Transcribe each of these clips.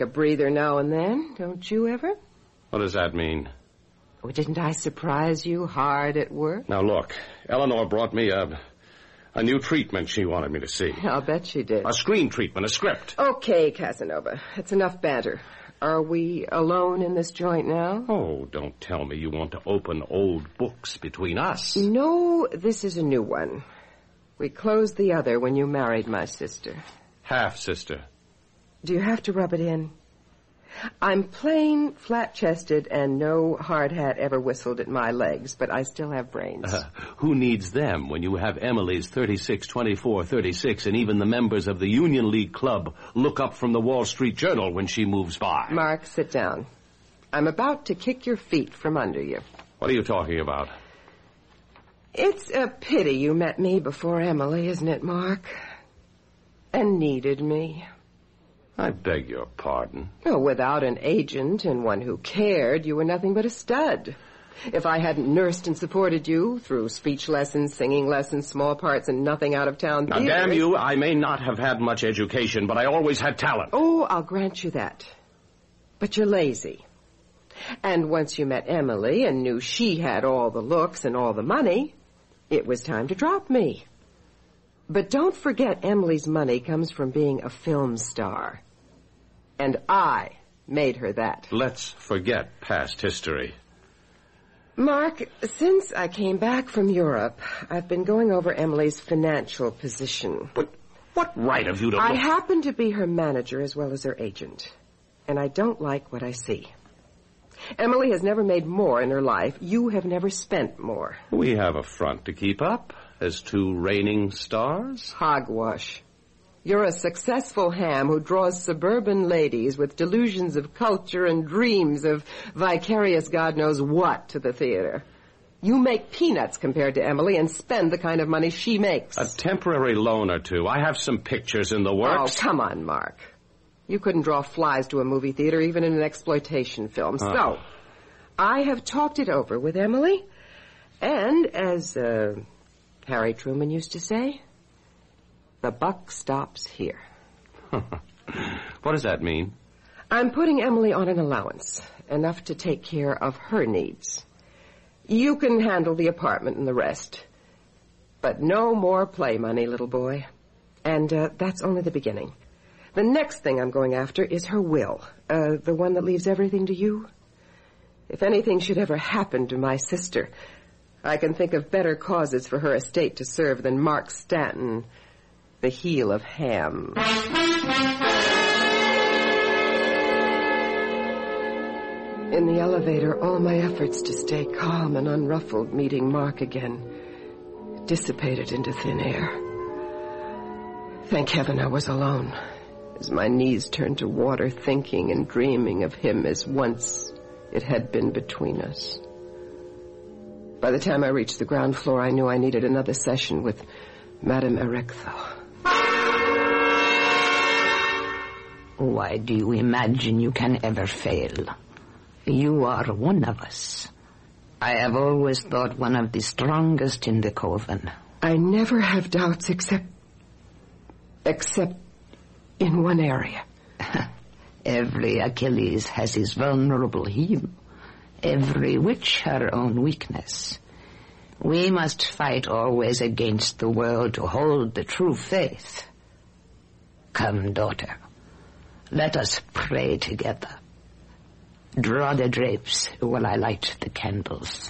take a breather now and then, don't you ever? What does that mean? Oh, didn't I surprise you hard at work? Now, look, Eleanor brought me a new treatment she wanted me to see. I'll bet she did. A screen treatment, a script. Okay, Casanova. It's enough banter. Are we alone in this joint now? Oh, don't tell me you want to open old books between us. No, this is a new one. We closed the other when you married my sister. Half-sister. Do you have to rub it in? I'm plain, flat-chested, and no hard hat ever whistled at my legs, but I still have brains. Who needs them when you have Emily's 36, 24, 36, and even the members of the Union League Club look up from the Wall Street Journal when she moves by? Mark, sit down. I'm about to kick your feet from under you. What are you talking about? It's a pity you met me before Emily, isn't it, Mark? And needed me. I beg your pardon. Oh, without an agent and one who cared, you were nothing but a stud. If I hadn't nursed and supported you through speech lessons, singing lessons, small parts, and nothing out of town Now, damn you, I may not have had much education, but I always had talent. Oh, I'll grant you that. But you're lazy. And once you met Emily and knew she had all the looks and all the money, it was time to drop me. But don't forget Emily's money comes from being a film star. And I made her that. Let's forget past history. Mark, since I came back from Europe, I've been going over Emily's financial position. But what right have you to... I happen to be her manager as well as her agent. And I don't like what I see. Emily has never made more in her life. You have never spent more. We have a front to keep up as two reigning stars. Hogwash. You're a successful ham who draws suburban ladies with delusions of culture and dreams of vicarious God knows what to the theater. You make peanuts compared to Emily and spend the kind of money she makes. A temporary loan or two. I have some pictures in the works. Oh, come on, Mark. You couldn't draw flies to a movie theater even in an exploitation film. Oh. So, I have talked it over with Emily, and as Harry Truman used to say, the buck stops here. What does that mean? I'm putting Emily on an allowance, enough to take care of her needs. You can handle the apartment and the rest. But no more play money, little boy. And that's only the beginning. The next thing I'm going after is her will, the one that leaves everything to you. If anything should ever happen to my sister, I can think of better causes for her estate to serve than Mark Stanton, the heel of ham. In the elevator, all my efforts to stay calm and unruffled meeting Mark again dissipated into thin air. Thank heaven I was alone, as my knees turned to water, thinking and dreaming of him as once it had been between us. By the time I reached the ground floor, I knew I needed another session with Madame Erectho. Why do you imagine you can ever fail? You are one of us. I have always thought one of the strongest in the coven. I never have doubts except in one area. Every Achilles has his vulnerable heel. Every witch her own weakness. We must fight always against the world to hold the true faith. Come, daughter. Let us pray together. Draw the drapes while I light the candles.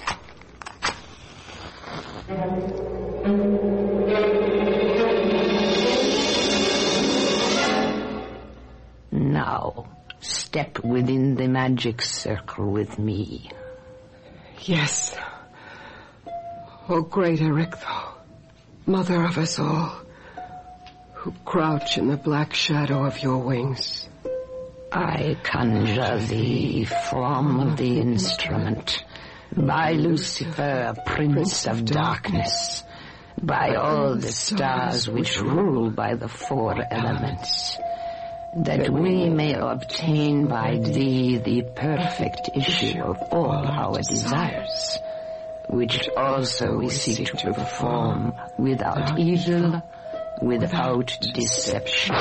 Now, step within the magic circle with me. Yes. Oh, great Erectho, mother of us all, who crouch in the black shadow of your wings. I conjure thee from the instrument, by Lucifer, prince of darkness, by all the stars which rule by the four elements, that we may obtain by thee the perfect issue of all our desires, which also we seek to perform without evil, without deception.